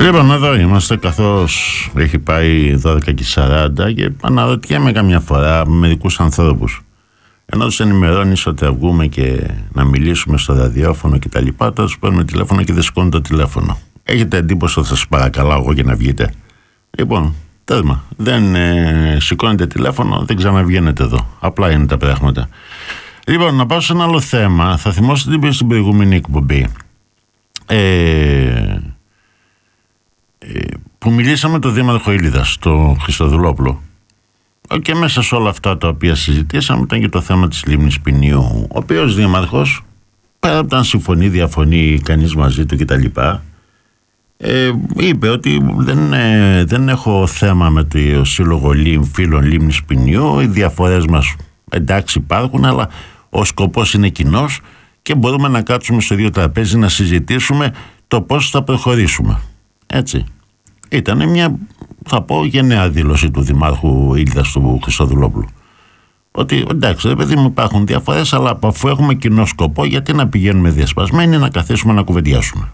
Λοιπόν, εδώ είμαστε καθώς έχει πάει 12:40 και αναρωτιέμαι καμιά φορά με μερικούς ανθρώπους. Ενώ τους ενημερώνεις ότι θα βγούμε και να μιλήσουμε στο ραδιόφωνο και τα λοιπά, τώρα τους παίρνουμε τηλέφωνο και δεν σηκώνουν το τηλέφωνο. Έχετε εντύπωση ότι θα σας παρακαλάω εγώ για να βγείτε? Λοιπόν, τέρμα. Δεν σηκώνετε τηλέφωνο, δεν ξαναβγαίνετε εδώ. Απλά είναι τα πράγματα. Λοιπόν, να πάω σε ένα άλλο θέμα. Θα θυμόσαστε την στην προηγούμενη εκπομπή. Που μιλήσαμε τον Δήμαρχο Ήλιδας, τον Χριστοδουλόπουλο. Και μέσα σε όλα αυτά τα οποία συζητήσαμε ήταν και το θέμα της λίμνης Ποινιού, ο οποίος Δήμαρχος, πέρα από αν συμφωνεί, διαφωνεί κανείς μαζί του κτλ., είπε ότι δεν έχω θέμα με το Σύλλογο Φίλων Λίμνης Ποινιού, οι διαφορές μας εντάξει υπάρχουν, αλλά ο σκοπός είναι κοινός και μπορούμε να κάτσουμε στο ίδιο τραπέζι να συζητήσουμε το πώς θα προχωρήσουμε. Έτσι. Ήταν μια, θα πω, γενναία δήλωση του Δημάρχου Ήλιδας του Χριστοδουλόπουλου. Ότι εντάξει, ρε παιδί μου, υπάρχουν διαφορές, αλλά αφού έχουμε κοινό σκοπό, γιατί να πηγαίνουμε διασπασμένοι να καθίσουμε να κουβεντιάσουμε.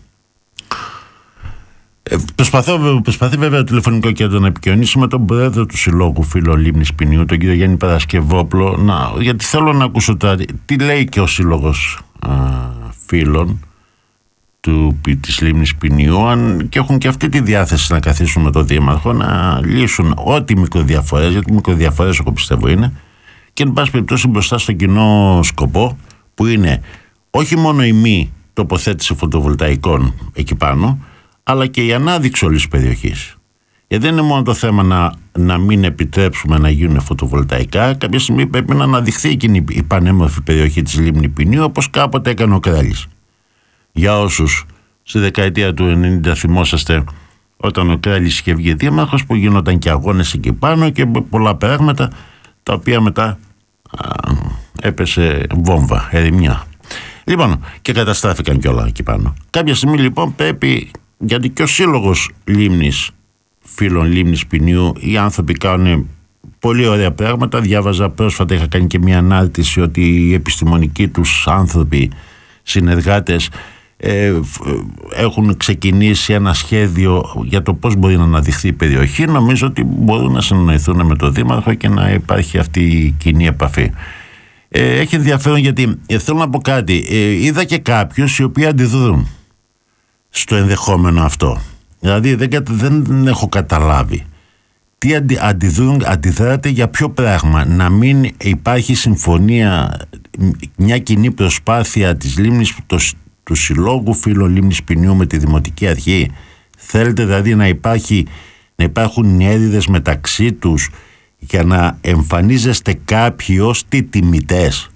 Προσπαθεί βέβαια το τηλεφωνικό κέντρο να επικοινωνήσει με τον πρόεδρο του Συλλόγου Φίλων Λίμνης Ποινιού, τον κύριο Γιάννη Παρασκευόπουλο, γιατί θέλω να ακούσω τι λέει και ο Σύλλογος Φίλων της Λίμνης Ποινιού, και έχουν και αυτή τη διάθεση να καθίσουν με τον Δήμαρχο να λύσουν ό,τι μικροδιαφορές, γιατί μικροδιαφορές εγώ πιστεύω είναι, και εν πάση περιπτώσει μπροστά στο κοινό σκοπό, που είναι όχι μόνο η μη τοποθέτηση φωτοβολταϊκών εκεί πάνω, αλλά και η ανάδειξη όλης της περιοχής. Γιατί δεν είναι μόνο το θέμα να μην επιτρέψουμε να γίνουν φωτοβολταϊκά, κάποια στιγμή πρέπει να αναδειχθεί εκείνη η πανέμορφη περιοχή της Λίμνη Ποινιού, όπως κάποτε έκανε ο Κράλης. Για όσους στη δεκαετία του 90 θυμόσαστε, όταν ο Κράλης είχε βγει δήμαρχος, που γίνονταν και αγώνες εκεί πάνω και πολλά πράγματα, τα οποία μετά έπεσε βόμβα, ερημιά. Λοιπόν, και καταστράφηκαν κιόλα εκεί πάνω. Κάποια στιγμή λοιπόν πρέπει, γιατί και ο Σύλλογος Φίλων Λίμνης Ποινιού, οι άνθρωποι κάνουν πολύ ωραία πράγματα. Διάβαζα πρόσφατα, είχα κάνει και μια ανάρτηση, ότι οι επιστημονικοί τους άνθρωποι, συνεργάτες, έχουν ξεκινήσει ένα σχέδιο για το πώς μπορεί να αναδειχθεί η περιοχή. Νομίζω ότι μπορούν να συνεννοηθούν με τον Δήμαρχο και να υπάρχει αυτή η κοινή επαφή. Έχει ενδιαφέρον, γιατί θέλω να πω κάτι. Είδα και κάποιους οι οποίοι αντιδρούν στο ενδεχόμενο αυτό. Δηλαδή δεν έχω καταλάβει τι αντιδράτε, για ποιο πράγμα, να μην υπάρχει συμφωνία, μια κοινή προσπάθεια της Λίμνης, του Συλλόγου Φίλων Λίμνης Ποινιού με τη Δημοτική Αρχή? Θέλετε δηλαδή να υπάρχουν νιέριδες μεταξύ τους για να εμφανίζεστε κάποιοι ως τι τιμητές,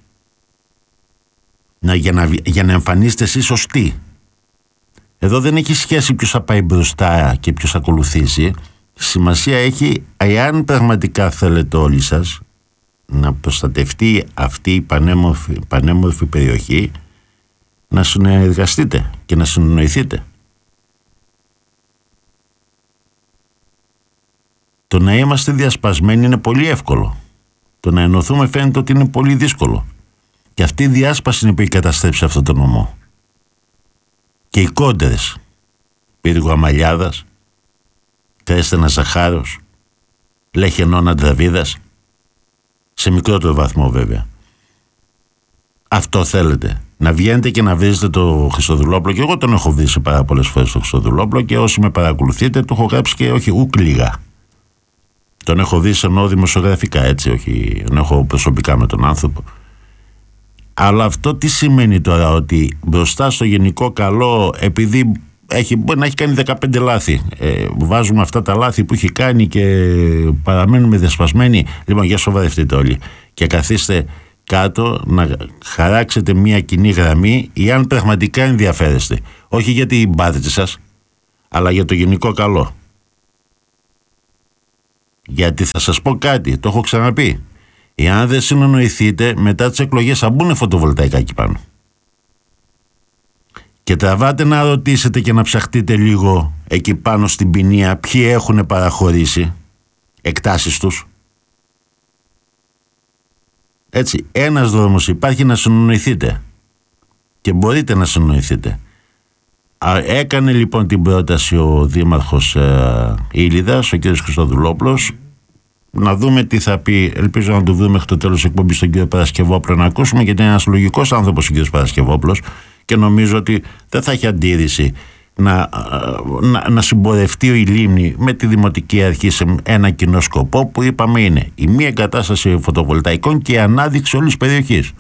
για να εμφανίζετε εσείς ως τι? Εδώ δεν έχει σχέση ποιος θα πάει μπροστά και ποιος θα ακολουθήσει. Σημασία έχει, εάν πραγματικά θέλετε όλοι σας να προστατευτεί αυτή η πανέμορφη περιοχή, να συνεργαστείτε και να συνεννοηθείτε. Το να είμαστε διασπασμένοι είναι πολύ εύκολο. Το να ενωθούμε φαίνεται ότι είναι πολύ δύσκολο. Και αυτή η διάσπαση είναι που έχει καταστρέψει αυτόν τον νομό. Και οι κόντρες, Πύργου Αμαλιάδας, Κρέστενα Ζαχάρος, Λέχενόνα Ντραβίδας, σε μικρότερο βαθμό βέβαια. Αυτό θέλετε? Να βγαίνετε και να βρίζετε το Χριστοδουλόπουλο? Και εγώ τον έχω βρει σε πάρα πολλές φορές το Χριστοδουλόπουλο, και όσοι με παρακολουθείτε, το έχω γράψει και όχι ούκ λίγα. Τον έχω δει ενώ δημοσιογραφικά, έτσι, όχι, τον έχω προσωπικά με τον άνθρωπο. Αλλά αυτό τι σημαίνει τώρα? Ότι μπροστά στο γενικό καλό, επειδή μπορεί να έχει κάνει 15 λάθη, βάζουμε αυτά τα λάθη που έχει κάνει και παραμένουμε διασπασμένοι? Λοιπόν, για σοβαρευτείτε όλοι και καθίστε κάτω να χαράξετε μια κοινή γραμμή, ή αν πραγματικά ενδιαφέρεστε, όχι για την μπάτρη σας, αλλά για το γενικό καλό. Γιατί θα σας πω κάτι, το έχω ξαναπεί, εάν δεν συνεννοηθείτε, μετά τις εκλογές θα μπουν φωτοβολταϊκά εκεί πάνω. Και τραβάτε να ρωτήσετε και να ψαχτείτε λίγο εκεί πάνω στην ποινία ποιοι έχουν παραχωρήσει εκτάσεις τους. Έτσι, ένας δρόμος υπάρχει, να συνεννοηθείτε. Και μπορείτε να συνεννοηθείτε. Έκανε λοιπόν την πρόταση ο Δήμαρχος Ήλιδας, ο κ. Χριστοδουλόπουλος. Να δούμε τι θα πει. Ελπίζω να το δούμε μέχρι το τέλος της εκπομπής τον κύριο Παρασκευόπουλο να ακούσουμε, γιατί είναι ένας λογικός άνθρωπος ο κύριος Παρασκευόπουλος και νομίζω ότι δεν θα έχει αντίρρηση να συμπορευτεί η Λίμνη με τη Δημοτική Αρχή σε ένα κοινό σκοπό που είπαμε είναι η μη εγκατάσταση φωτοβολταϊκών και η ανάδειξη όλης της περιοχής.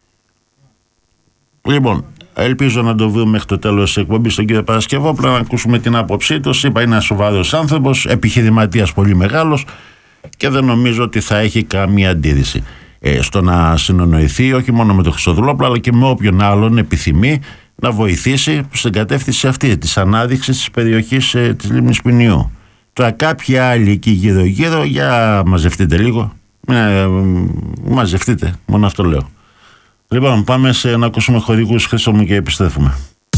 Λοιπόν, ελπίζω να το βρούμε μέχρι το τέλος της εκπομπής τον κύριο Παρασκευόπουλο να ακούσουμε την άποψή του. Είπα, είναι ένας σοβαρός άνθρωπος, επιχειρηματίας πολύ μεγάλος και δεν νομίζω ότι θα έχει καμία αντίρρηση στο να συνονοηθεί όχι μόνο με τον Χριστοδουλόπουλο αλλά και με όποιον άλλον επιθυμεί να βοηθήσει στην κατεύθυνση αυτή της ανάδειξης της περιοχής της Λίμνης Ποινιού. Τώρα κάποιοι άλλοι εκεί γύρω για μαζευτείτε λίγο, μαζευτείτε, μόνο αυτό λέω. Λοιπόν, πάμε να ακούσουμε χορηγούς, Χρήστο μου, και επιστρέφουμε.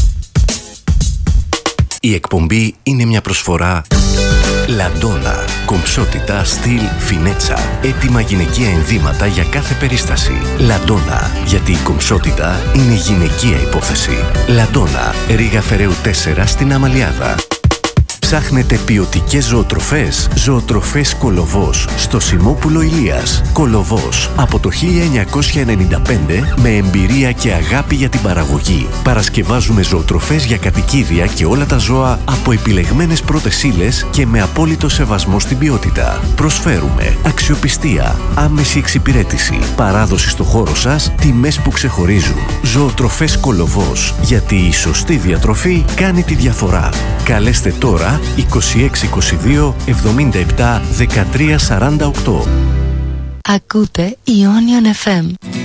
Η εκπομπή είναι μια προσφορά Λαντόνα. Κομψότητα, στυλ, φινέτσα. Έτοιμα γυναικεία ενδύματα για κάθε περίσταση. Λαντόνα. Γιατί η κομψότητα είναι γυναικεία υπόθεση. Λαντόνα. Ρήγα Φεραίου 4 στην Αμαλιάδα. Ψάχνετε ποιοτικές ζωοτροφές? Ζωοτροφές Κολοβός στο Σιμόπουλο Ηλίας. Κολοβός από το 1995 με εμπειρία και αγάπη για την παραγωγή. Παρασκευάζουμε ζωοτροφές για κατοικίδια και όλα τα ζώα από επιλεγμένες πρώτες ύλες και με απόλυτο σεβασμό στην ποιότητα. Προσφέρουμε αξιοπιστία, άμεση εξυπηρέτηση, παράδοση στο χώρο σας, τιμές που ξεχωρίζουν. Ζωοτροφές Κολοβός. Γιατί η σωστή διατροφή κάνει τη διαφορά. Καλέστε τώρα 2622 77 13 48. Ακούτε Ionian FM.